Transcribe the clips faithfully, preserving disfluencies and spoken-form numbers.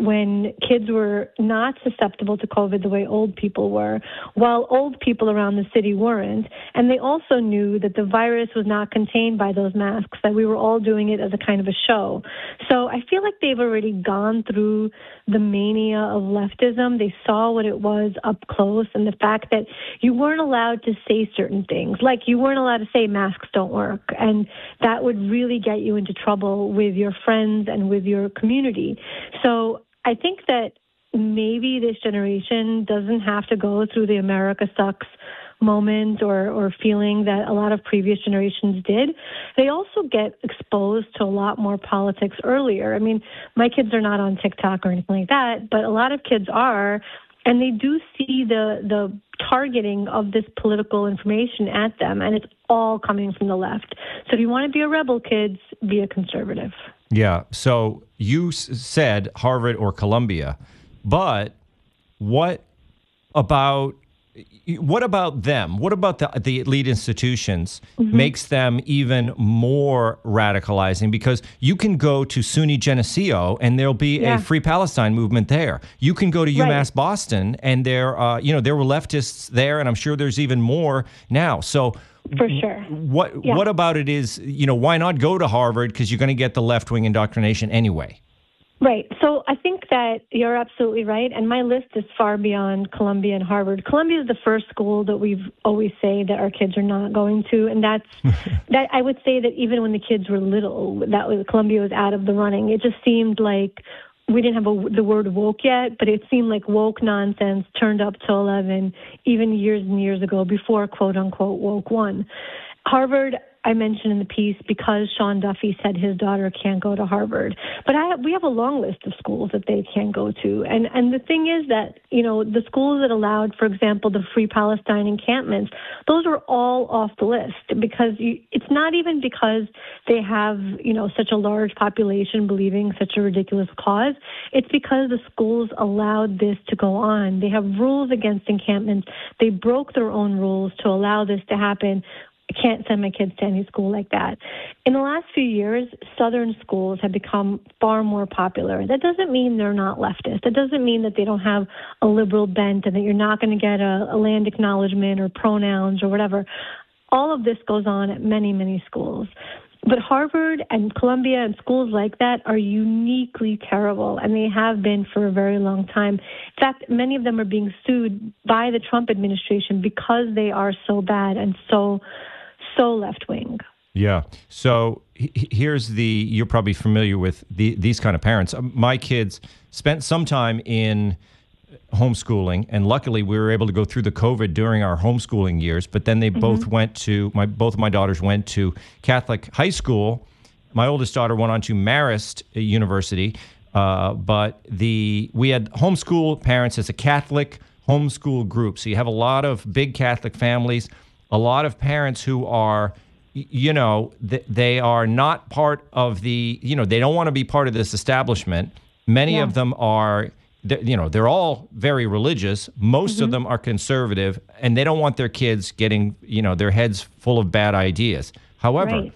when kids were not susceptible to COVID the way old people were, while old people around the city weren't. And they also knew that the virus was not contained by those masks, that we were all doing it as a kind of a show. So I feel like they've already gone through the mania of leftism. They saw what it was up close, and the fact that you weren't allowed to say certain things, like you weren't allowed to say masks don't work, and that would really get you into trouble with your friends and with your community. So I think that maybe this generation doesn't have to go through the America sucks moment or, or feeling that a lot of previous generations did. They also get exposed to a lot more politics earlier. I mean, my kids are not on TikTok or anything like that, but a lot of kids are, and they do see the the targeting of this political information at them, and it's all coming from the left. So if you want to be a rebel, kids, be a conservative. Yeah. So you s- said Harvard or Columbia, but what about what about them? What about the the elite institutions mm-hmm. makes them even more radicalizing? Because you can go to SUNY Geneseo and there'll be yeah. a Free Palestine movement there. You can go to UMass right. Boston and there, uh, you know, there were leftists there, and I'm sure there's even more now. So. For sure. What yeah. what about it is, you know, why not go to Harvard? Because you're going to get the left-wing indoctrination anyway. Right. So I think that you're absolutely right. And my list is far beyond Columbia and Harvard. Columbia is the first school that we've always say that our kids are not going to. And that's that I would say that even when the kids were little, that was Columbia was out of the running. It just seemed like we didn't have a, the word woke yet, but it seemed like woke nonsense turned up to eleven, even years and years ago before quote unquote woke one. Harvard, I mentioned in the piece because Sean Duffy said his daughter can't go to Harvard. But I, we have a long list of schools that they can go to. And and the thing is that, you know, the schools that allowed, for example, the Free Palestine encampments, those are all off the list because you, it's not even because they have, you know, such a large population believing such a ridiculous cause. It's because the schools allowed this to go on. They have rules against encampments. They broke their own rules to allow this to happen. I can't send my kids to any school like that. In the last few years, Southern schools have become far more popular. That doesn't mean they're not leftist. That doesn't mean that they don't have a liberal bent and that you're not going to get a, a land acknowledgement or pronouns or whatever. All of this goes on at many, many schools. But Harvard and Columbia and schools like that are uniquely terrible, and they have been for a very long time. In fact, many of them are being sued by the Trump administration because they are so bad and so, so left-wing. Yeah. So h- here's the, you're probably familiar with the, these kind of parents. My kids spent some time in homeschooling, and luckily we were able to go through the COVID during our homeschooling years, but then they mm-hmm. both went to, my both of my daughters went to Catholic high school. My oldest daughter went on to Marist University, uh, but the we had homeschool parents as a Catholic homeschool group. So you have a lot of big Catholic families, a lot of parents who are, you know, th- they are not part of the, you know, they don't want to be part of this establishment. Many yeah. of them are, you know, they're all very religious. Most mm-hmm. of them are conservative, and they don't want their kids getting, you know, their heads full of bad ideas. However, right.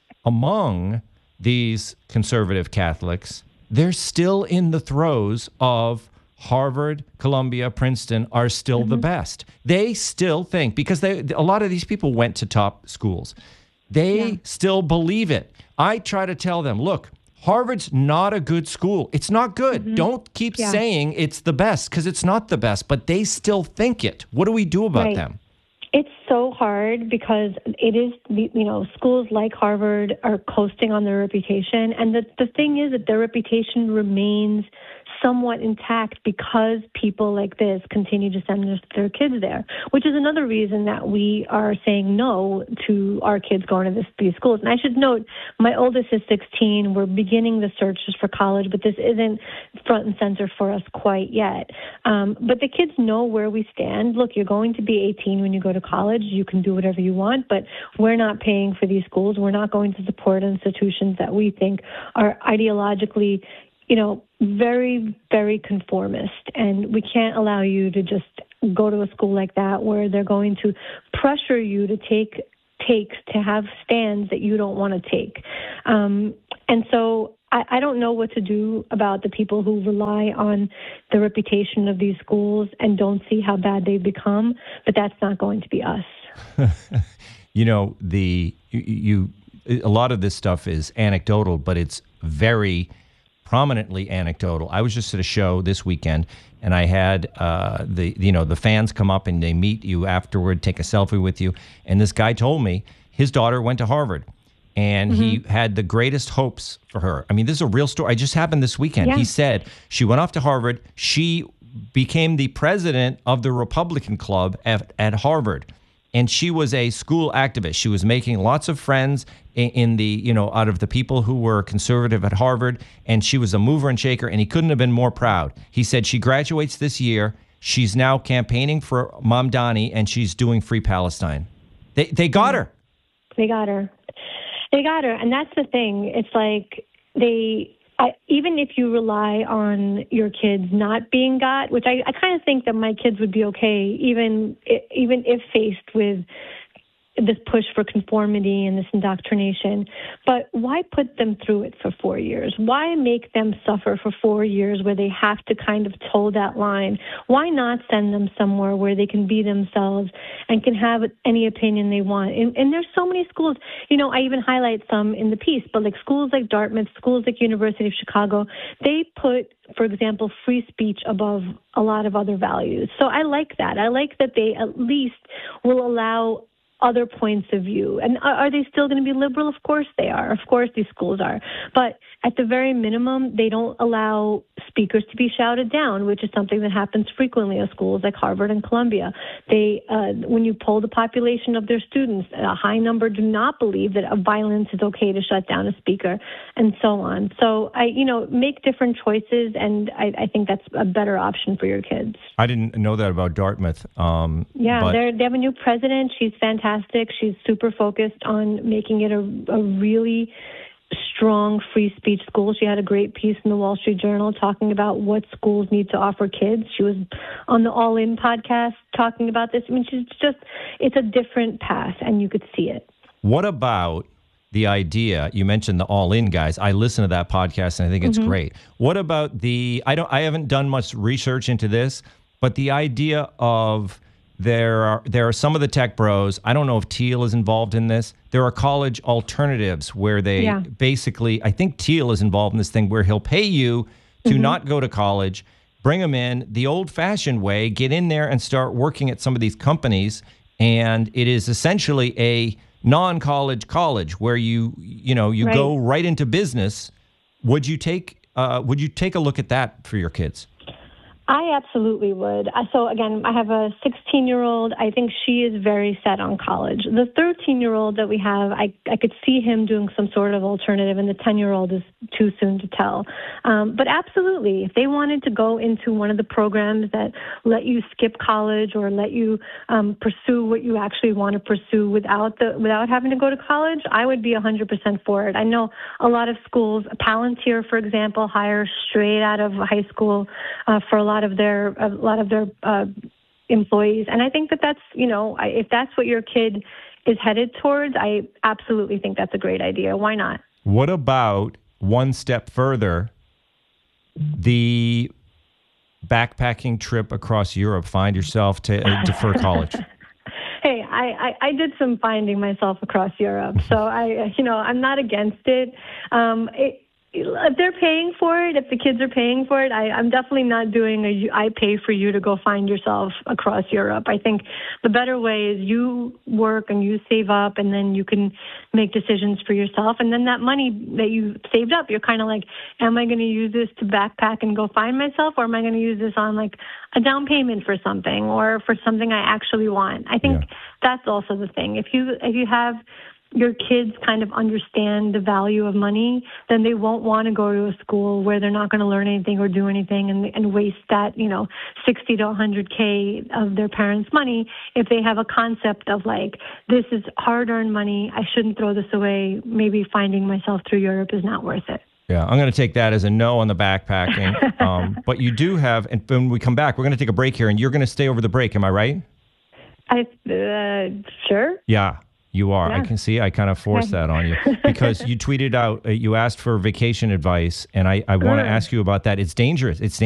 among these conservative Catholics, they're still in the throes of Harvard, Columbia, Princeton are still mm-hmm. the best. They still think, because they a lot of these people went to top schools, they yeah. still believe it. I try to tell them, look, Harvard's not a good school. It's not good. Mm-hmm. Don't keep yeah. saying it's the best, because it's not the best, but they still think it. What do we do about right. them? It's so hard because it is, you know, schools like Harvard are coasting on their reputation. And the, the thing is that their reputation remains somewhat intact because people like this continue to send their, their kids there, which is another reason that we are saying no to our kids going to this, these schools. And I should note, my oldest is sixteen. We're beginning the searches for college, but this isn't front and center for us quite yet. Um, but the kids know where we stand. Look, you're going to be eighteen when you go to college. You can do whatever you want, but we're not paying for these schools. We're not going to support institutions that we think are ideologically, you know, very, very conformist. And we can't allow you to just go to a school like that where they're going to pressure you to take takes, to have stands that you don't want to take. Um, and so I, I don't know what to do about the people who rely on the reputation of these schools and don't see how bad they've become, but that's not going to be us. You know, the you, you a lot of this stuff is anecdotal, but it's very prominently anecdotal. I was just at a show this weekend, and I had uh, the you know the fans come up and they meet you afterward, take a selfie with you, and this guy told me his daughter went to Harvard. And mm-hmm. he had the greatest hopes for her. I mean, this is a real story. It just happened this weekend. Yeah. He said she went off to Harvard. She became the president of the Republican Club at, at Harvard. And she was a school activist. She was making lots of friends in, in the, you know, out of the people who were conservative at Harvard. And she was a mover and shaker. And he couldn't have been more proud. He said she graduates this year. She's now campaigning for Mamdani, and she's doing Free Palestine. They, they got her. They got her. They got her, and that's the thing. It's like they, I, even if you rely on your kids not being got, which I, I kind of think that my kids would be okay, even even if faced with this push for conformity and this indoctrination. But why put them through it for four years? Why make them suffer for four years where they have to kind of toe that line? Why not send them somewhere where they can be themselves and can have any opinion they want? And, and there's so many schools, you know, I even highlight some in the piece, but like schools like Dartmouth, schools like University of Chicago, they put, for example, free speech above a lot of other values. So I like that. I like that they at least will allow other points of view. And are, are they still going to be liberal? Of course they are. Of course these schools are. But at the very minimum, they don't allow speakers to be shouted down, which is something that happens frequently at schools like Harvard and Columbia. They, uh, when you poll the population of their students, a high number do not believe that violence is okay to shut down a speaker, and so on. So I, you know, make different choices, and I, I think that's a better option for your kids. I didn't know that about Dartmouth. Um, yeah, but... they have a new president. She's fantastic. She's super focused on making it a, a really strong free speech school. She had a great piece in the Wall Street Journal talking about what schools need to offer kids. She was on the All In podcast talking about this. I mean, she's just, it's a different path, and you could see it. What about the idea, you mentioned the All In guys. I listen to that podcast and I think it's mm-hmm. great. What about the, I don't, I haven't done much research into this, but the idea of There are there are some of the tech bros. I don't know if Thiel is involved in this. There are college alternatives where they yeah. basically, I think Thiel is involved in this thing where he'll pay you to mm-hmm. not go to college, bring them in the old-fashioned way, get in there and start working at some of these companies. And it is essentially a non-college college where you, you know, you right. go right into business. Would you take uh, would you take a look at that for your kids? I absolutely would. So again, I have a sixteen-year-old. I think she is very set on college. The thirteen-year-old that we have, I, I could see him doing some sort of alternative, and the ten-year-old is too soon to tell. Um, but absolutely, if they wanted to go into one of the programs that let you skip college or let you um, pursue what you actually want to pursue without the without having to go to college, I would be one hundred percent for it. I know a lot of schools, Palantir, for example, hires straight out of high school uh, for a lot of their a lot of their uh, employees, and I think that that's you know I, if that's what your kid is headed towards, I absolutely think that's a great idea. Why not? What about one step further? The backpacking trip across Europe. Find yourself to uh, defer college. Hey, I, I, I did some finding myself across Europe, so I you know I'm not against it. Um, it If they're paying for it, if the kids are paying for it, I, I'm definitely not doing a I pay for you to go find yourself across Europe. I think the better way is you work and you save up, and then you can make decisions for yourself. And then that money that you saved up, you're kind of like, am I going to use this to backpack and go find myself, or am I going to use this on like a down payment for something or for something I actually want? I think yeah. that's also the thing. If you if you have your kids kind of understand the value of money, then they won't want to go to a school where they're not going to learn anything or do anything and, and waste that, you know, sixty to one hundred K of their parents' money if they have a concept of like, this is hard-earned money, I shouldn't throw this away, maybe finding myself through Europe is not worth it. Yeah, I'm going to take that as a no on the backpacking. um, but you do have, and when we come back, we're going to take a break here, and you're going to stay over the break, am I right? I uh, Sure. Yeah. You are. Yeah. I can see. I kind of forced that on you because you tweeted out, uh, you asked for vacation advice, and I, I want to Sure. ask you about that. It's dangerous. It's